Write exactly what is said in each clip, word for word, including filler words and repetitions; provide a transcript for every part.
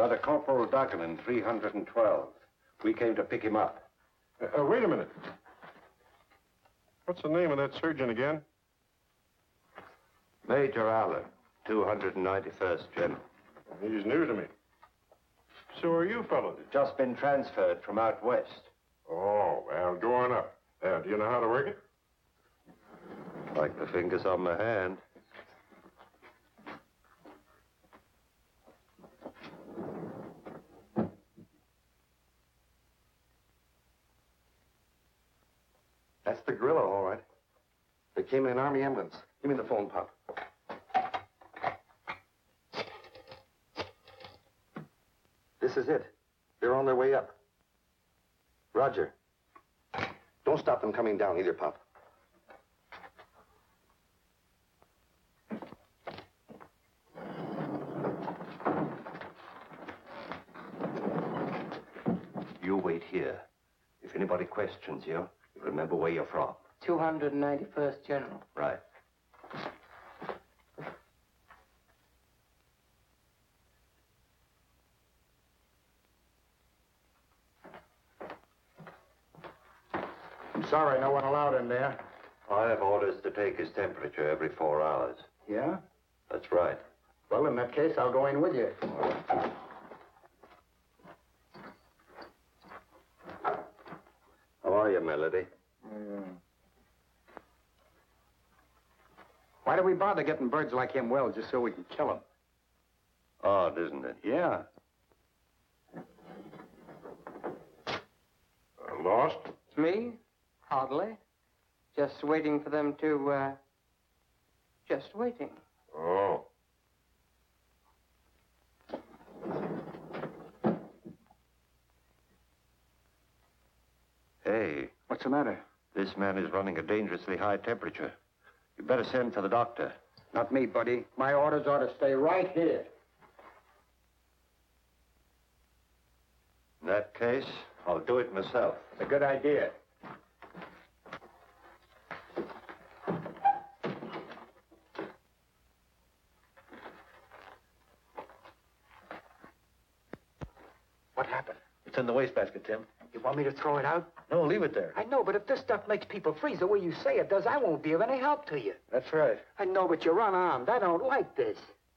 Got a Corporal Duggan in three hundred twelve. We came to pick him up. Uh, uh, wait a minute. What's the name of that surgeon again? Major Allen, two hundred ninety-first General. He's new to me. So are you fellows? Just been transferred from out west. Oh, well, go on up. Uh, do you know how to work it? Like the fingers on my hand. That's the gorilla, all right. They came in an army ambulance. Give me the phone, Pop. This is it. They're on their way up. Roger. Don't stop them coming down either, Pop. You wait here. If anybody questions you, remember where you're from. two hundred ninety-first General. Right. I'm sorry, no one allowed in there. I have orders to take his temperature every four hours. Yeah? That's right. Well, in that case, I'll go in with you. How are you, Melody? Mm. Why do we bother getting birds like him well just so we can kill them? Odd, isn't it? Yeah. Uh, lost? It's me? Hardly. Just waiting for them to, uh... Just waiting. Oh. Hey, What's the matter? this man is running a dangerously high temperature. You better send for the doctor. Not me, buddy. My orders are to stay right here. In that case, I'll do it myself. It's a good idea. What happened? It's in the wastebasket, Tim. You want me to throw it out? No, leave it there. I know, but if this stuff makes people freeze the way you say it does, I won't be of any help to you. That's right. I know, but you're unarmed. I don't like this.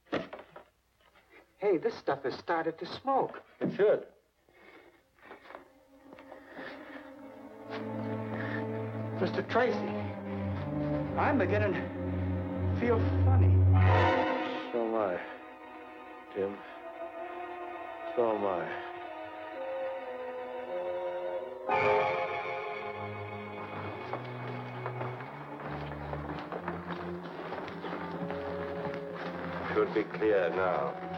Hey, this stuff has started to smoke. It should. Mister Tracy, I'm beginning to feel funny. So am I, Tim. So am I. Should be clear now.